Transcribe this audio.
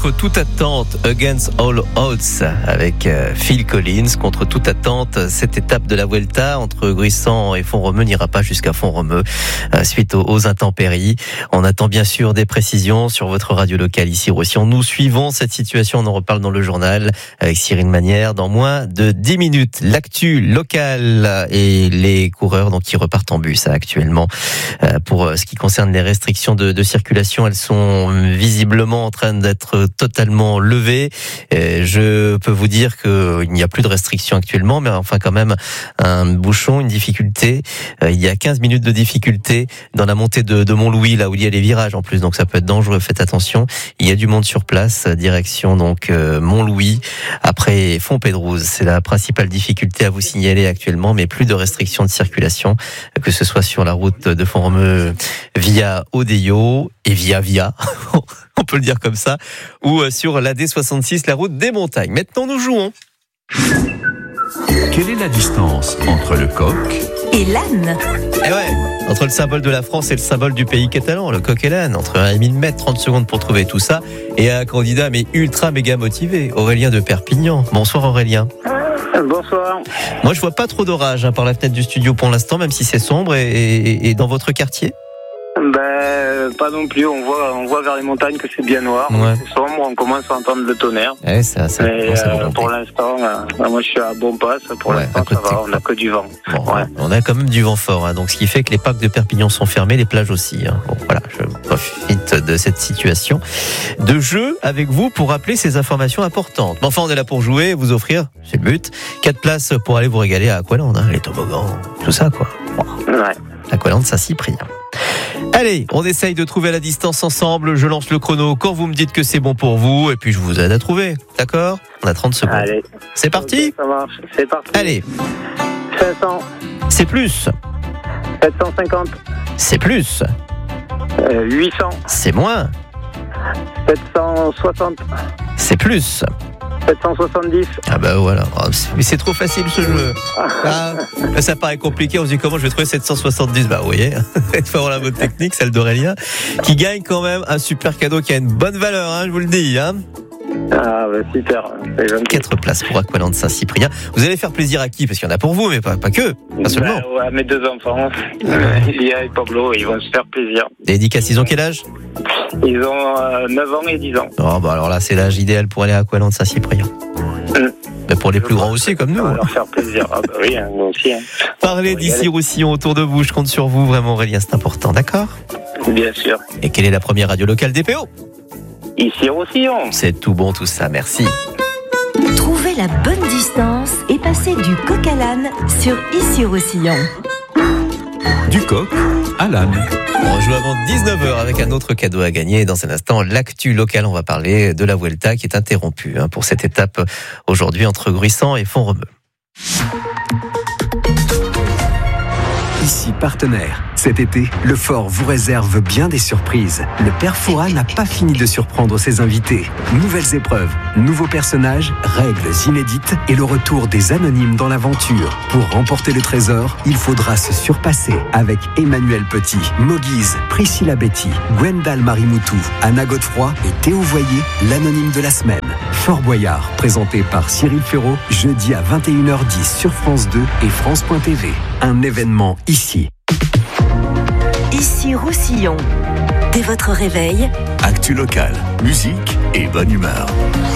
Contre toute attente, Against All Odds avec Phil Collins. Contre toute attente, cette étape de la Vuelta entre Gruissan et Font-Romeu n'ira pas jusqu'à Font-Romeu suite aux intempéries. On attend bien sûr des précisions sur votre radio locale ici Roussillon. Nous suivons cette situation, on en reparle dans le journal avec Cyril Manière dans moins de 10 minutes. L'actu locale et les coureurs donc qui repartent en bus actuellement. Pour ce qui concerne les restrictions de circulation, elles sont visiblement en train d'être totalement levées. Je peux vous dire qu'il n'y a plus de restrictions actuellement, mais enfin quand même un bouchon, une difficulté. Il y a 15 minutes de difficulté dans la montée de Montlouis, là où il y a les virages en plus, donc ça peut être dangereux, faites attention. Il y a du monde sur place, direction donc Montlouis, après Fontpédrouse. C'est la principale difficulté à vous signaler actuellement, mais plus de restrictions de circulation, que ce soit sur la route de Font-Romeu via Odeillo et via on peut le dire comme ça, ou sur la D66, la route des montagnes. Maintenant, nous jouons. Quelle est la distance entre le coq et l'âne? Eh ouais, entre le symbole de la France et le symbole du pays catalan, le coq et l'âne. Entre 1 et 1000 mètres, 30 secondes pour trouver tout ça. Et un candidat, mais ultra méga motivé, Aurélien de Perpignan. Bonsoir Aurélien. Bonsoir. Moi, je vois pas trop d'orage par la fenêtre du studio pour l'instant, même si c'est sombre. Et dans votre quartier? Pas non plus, on voit vers les montagnes que c'est bien noir, ouais. C'est sombre, on commence à entendre le tonnerre. Ouais, ça pour l'instant, moi je suis à Bonpasse, pour l'instant ça va, on n'a que du vent. Bon, ouais. On a quand même du vent fort, hein, donc ce qui fait que les parcs de Perpignan sont fermés, les plages aussi. Hein. Bon, voilà, je profite de cette situation de jeu avec vous pour rappeler ces informations importantes. Mais enfin, on est là pour jouer, vous offrir, c'est le but, 4 places pour aller vous régaler à Aqualand, hein, les toboggans, tout ça quoi. Ouais. Aqualand Saint-Cyprien. Allez, on essaye de trouver la distance ensemble. Je lance le chrono quand vous me dites que c'est bon pour vous. Et puis je vous aide à trouver. D'accord ? On a 30 secondes. Allez. C'est parti ? Okay, ça marche. C'est parti. Allez. 500. C'est plus. 750. C'est plus. 800. C'est moins. 760. C'est plus. 770. Ah bah voilà, mais c'est trop facile ce jeu. Ah, ça paraît compliqué, on se dit comment je vais trouver 770. Bah vous voyez, il faut avoir la bonne technique, celle d'Aurélien, qui gagne quand même un super cadeau qui a une bonne valeur, hein, je vous le dis. Hein. Ah bah super. 4 places pour Aqualand Saint-Cyprien. Vous allez faire plaisir à qui? Parce qu'il y en a pour vous, mais pas que, pas seulement. Ouais, mes 2 enfants, Elia et Pablo, ils vont se faire plaisir. Dédicace, ils ont quel âge? Ils ont 9 ans et 10 ans. Oh bah alors là, c'est l'âge idéal pour aller à Aqualand Saint-Cyprien. Mais pour les plus grands aussi, comme nous. Ça va leur faire plaisir. Ah bah oui, nous aussi. Hein. Parlez d'ici Roussillon autour de vous, je compte sur vous, vraiment Aurélien, c'est important, d'accord? Bien sûr. Et quelle est la première radio locale DPO? Ici Roussillon. C'est tout bon tout ça, merci. Trouvez la bonne distance et passez du coq à l'âne sur Ici Roussillon. Du coq à l'âne. On joue avant 19h avec un autre cadeau à gagner. Dans un instant, l'actu locale, on va parler de la Vuelta qui est interrompue pour cette étape aujourd'hui entre Gruissan et Font-Romeu. Ici partenaire. Cet été, le Fort vous réserve bien des surprises. Le Père Fouras n'a pas fini de surprendre ses invités. Nouvelles épreuves, nouveaux personnages, règles inédites et le retour des anonymes dans l'aventure. Pour remporter le trésor, il faudra se surpasser avec Emmanuel Petit, Moguise, Priscilla Betty, Gwendal Marimoutou, Anna Godefroy et Théo Voyer, l'anonyme de la semaine. Fort Boyard, présenté par Cyril Ferraud, jeudi à 21h10 sur France 2 et France.tv. Un événement ici. Ici Roussillon. Dès votre réveil, Actu locale, musique et bonne humeur.